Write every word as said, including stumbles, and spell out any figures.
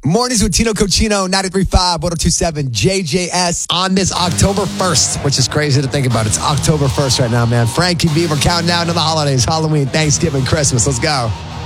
Mornings with Tino Cochino, ninety-three point five, one oh two point seven, J J S on this October first, which is crazy to think about. It's October first right now, man. Frankie B, we're counting down to the holidays, Halloween, Thanksgiving, Christmas. Let's go.